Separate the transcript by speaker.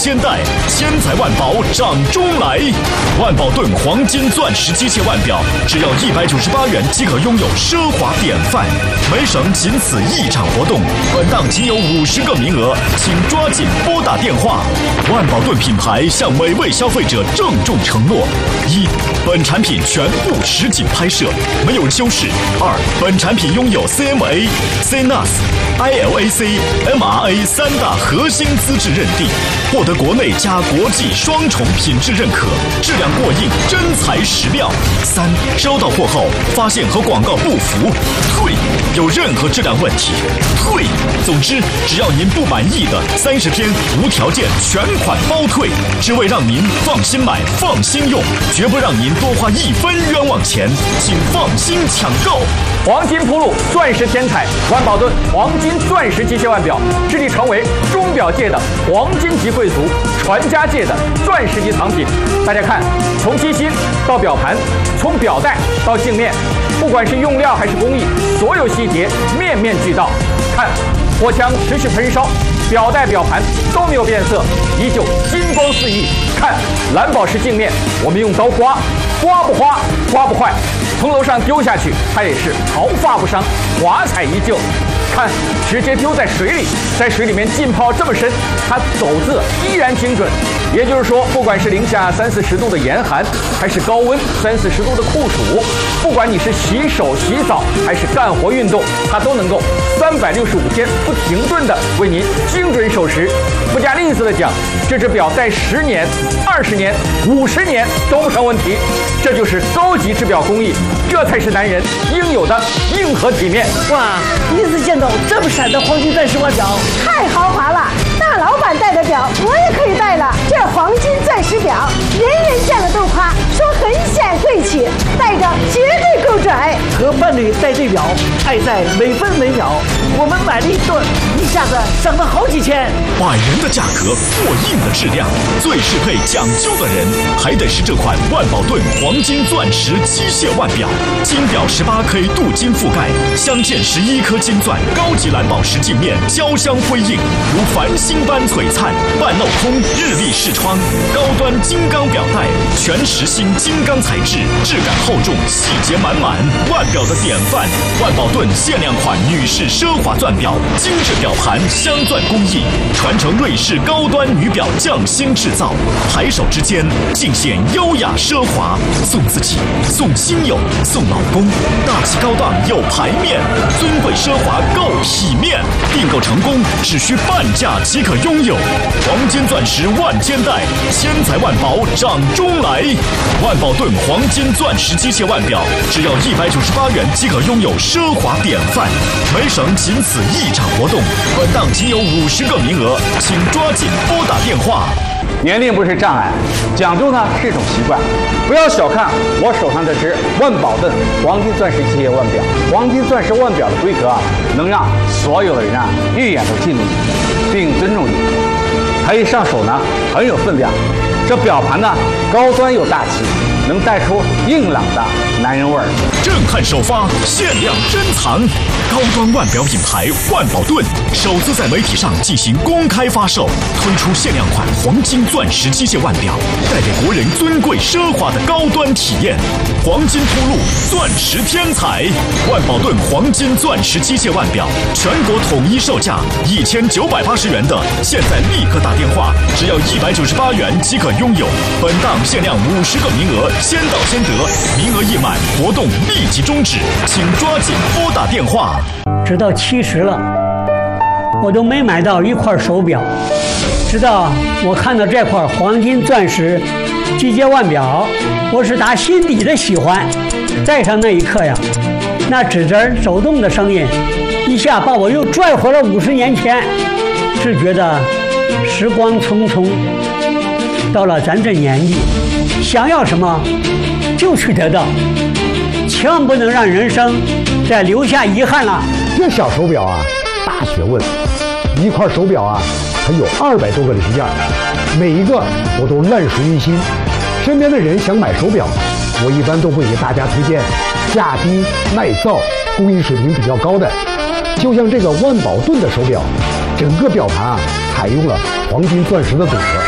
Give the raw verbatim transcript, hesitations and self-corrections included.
Speaker 1: 肩带，千财万宝掌中来。万宝盾黄金钻石机械腕表，只要一百九十八元即可拥有奢华典范。每省仅此一场活动，本档仅有五十个名额，请抓紧拨打电话。万宝盾品牌向每位消费者郑重承诺：一、本产品全部实景拍摄，没有修饰；二、本产品拥有 C M A、C N A S、I L A C、M R A 三大核心资质认定，获得国内加国际双重品质认可，质量过硬，真材实料。三、收到货后发现和广告不符，退；有任何质量问题，退。总之，只要您不满意的，三十天无条件全款包退，只为让您放心买、放心用，绝不让您多花一分冤枉钱，请放心抢购。
Speaker 2: 黄金铺路，钻石天彩，万宝盾黄金钻石机械腕表，致力成为钟表界的黄金级贵族，传家界的钻石级藏品。大家看，从机芯到表盘，从表带到镜面，不管是用料还是工艺，所有细节面面俱到。看，火枪持续喷烧，表带表盘都没有变色，依旧金光四溢。看蓝宝石镜面，我们用刀刮，刮不花，刮不坏，从楼上丢下去，它也是毫发不伤，华彩依旧。看，直接丢在水里，在水里面浸泡这么深，它走字依然精准。也就是说，不管是零下三四十度的严寒，还是高温三四十度的酷暑，不管你是洗手、洗澡还是干活运动，它都能够三百六十五天不停顿的为您精准守时。不加吝啬的讲，这只表戴十年、二十年、五十年都不成问题。这就是高级制表工艺，这才是男人应有的硬核体面。
Speaker 3: 哇，第一次见到这么闪的黄金钻石腕表，
Speaker 4: 太豪华了！大老板戴的表，我也可以戴了。这黄金钻石表，人人见了都夸，说很显贵气，戴着绝对够拽。
Speaker 3: 和伴侣戴这表，爱在每分每秒。我们买了一顿，一下子省了好几千。
Speaker 1: 百元的价格，过硬的质量，最适配讲究的人，还得是这款万宝盾黄金钻石机械腕表。金表十八 K 镀金覆盖，镶嵌十一颗金钻，高级蓝宝石镜面，交镶辉映，如繁星般璀璨。半镂空日历视窗，高端金刚表带，全实心金刚材质，质感厚重，细节满满。腕表的典范，万宝盾限量款女士奢华钻表，精致表盘，镶钻工艺，传承瑞士高端女表匠心制造，抬手之间尽显优雅奢华。送自己，送亲友，送老公，大气高档有排面，尊贵奢华够体面。订购成功只需半价即可拥有。黄金钻石万肩带，千财万宝掌中来。万宝盾黄金钻石机械腕表，只要一百九十八元即可拥有奢华典范。每省仅此一场活动，本档仅有五十个名额，请抓紧拨打电话。
Speaker 2: 年龄不是障碍，讲究呢是一种习惯。不要小看我手上这只万宝盾黄金钻石机械腕表，黄金钻石腕表的规格啊，能让所有的人啊一眼都记住你，并尊重你。它一上手呢很有分量，这表盘呢高端又大气，能带出硬朗的男人味儿。
Speaker 1: 震撼首发，限量珍藏，高端腕表品牌万宝盾首次在媒体上进行公开发售，推出限量款黄金钻石机械腕表，带给国人尊贵奢华的高端体验。黄金铺路，钻石天彩，万宝盾黄金钻石机械腕表，全国统一售价一千九百八十元的，现在立刻打电话，只要一百九十八元即可拥有。本档限量五十个名额，先到先得，名额一满，活动立即终止，请抓紧拨打电话。
Speaker 5: 直到七十了，我都没买到一块手表。直到我看到这块黄金钻石机械腕表，我是打心底的喜欢。戴上那一刻呀，那指针走动的声音，一下把我又拽回了五十年前。只觉得时光匆匆，到了咱这年纪，想要什么就去得到，千万不能让人生再留下遗憾了。
Speaker 6: 这小手表啊，大学问，一块手表啊，它有二百多个零件，每一个我都烂熟于心。身边的人想买手表，我一般都会给大家推荐价低耐造、工艺水平比较高的。就像这个万宝盾的手表，整个表盘啊采用了黄金钻石的组合，